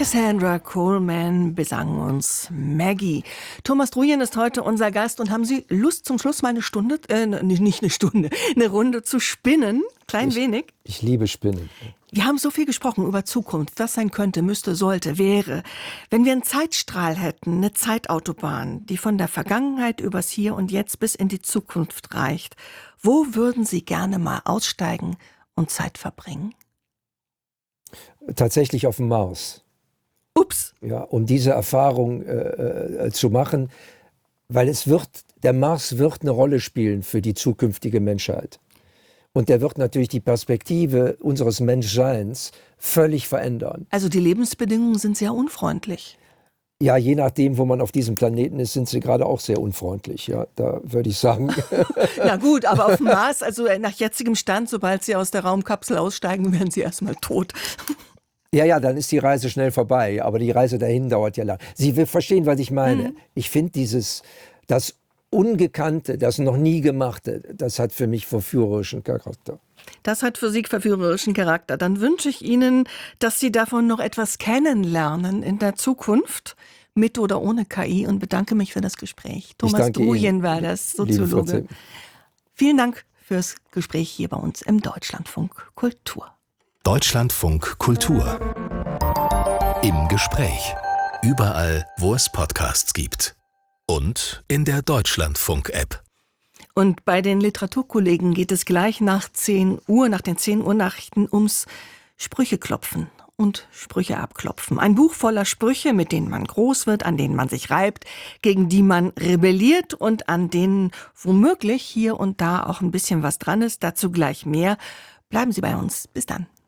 Cassandra Coleman besang uns Maggie. Thomas Druyen ist heute unser Gast und haben Sie Lust zum Schluss mal eine Stunde, nicht eine Stunde, eine Runde zu spinnen? Wenig? Ich liebe Spinnen. Wir haben so viel gesprochen über Zukunft, was sein könnte, müsste, sollte, wäre. Wenn wir einen Zeitstrahl hätten, eine Zeitautobahn, die von der Vergangenheit übers Hier und Jetzt bis in die Zukunft reicht, wo würden Sie gerne mal aussteigen und Zeit verbringen? Tatsächlich auf dem Mars. Ups. Ja, um diese Erfahrung zu machen, weil der Mars wird eine Rolle spielen für die zukünftige Menschheit. Und der wird natürlich die Perspektive unseres Menschseins völlig verändern. Also die Lebensbedingungen sind sehr unfreundlich. Ja, je nachdem, wo man auf diesem Planeten ist, sind sie gerade auch sehr unfreundlich. Ja, da würde ich sagen. Na gut, aber auf dem Mars, also nach jetzigem Stand, sobald Sie aus der Raumkapsel aussteigen, werden Sie erstmal tot. Ja, dann ist die Reise schnell vorbei. Aber die Reise dahin dauert ja lang. Sie verstehen, was ich meine. Mhm. Ich finde das Ungekannte, das noch nie Gemachte, das hat für mich verführerischen Charakter. Das hat für Sie verführerischen Charakter. Dann wünsche ich Ihnen, dass Sie davon noch etwas kennenlernen in der Zukunft, mit oder ohne KI, und bedanke mich für das Gespräch. Thomas Druyen war das, Soziologe. Vielen Dank fürs Gespräch hier bei uns im Deutschlandfunk Kultur. Deutschlandfunk Kultur. Im Gespräch. Überall, wo es Podcasts gibt. Und in der Deutschlandfunk-App. Und bei den Literaturkollegen geht es gleich nach 10 Uhr, nach den 10 Uhr Nachrichten, ums Sprüche klopfen und Sprüche abklopfen. Ein Buch voller Sprüche, mit denen man groß wird, an denen man sich reibt, gegen die man rebelliert und an denen womöglich hier und da auch ein bisschen was dran ist. Dazu gleich mehr. Bleiben Sie bei uns. Bis dann.